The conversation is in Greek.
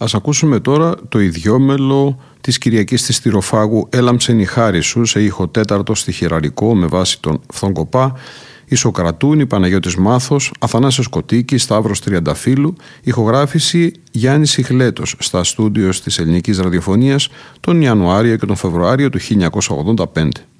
Ας ακούσουμε τώρα το ιδιόμελο της Κυριακής της Τυροφάγου «Έλαμψεν η χάρη σου» σε ήχο τέταρτο στιχηραρικό με βάση τον Φθονκοπά, Ισοκρατούνη, Παναγιώτης Μάθος, Αθανάσιος Κωτίκης, Σταύρος Τριανταφύλου, ηχογράφηση Γιάννης Ιχλέτος στα στούντιο της Ελληνικής Ραδιοφωνίας τον Ιανουάριο και τον Φεβρουάριο του 1985.